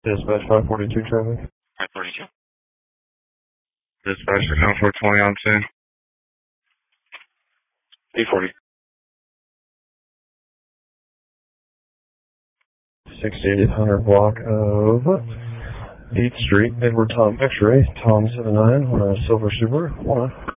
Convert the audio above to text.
Dispatch 542 traffic. 542. Dispatch to 420 on 10. 840. 6800 block of 8th Street, Edward Tom X-ray, Tom 79 on a Silver Subaru.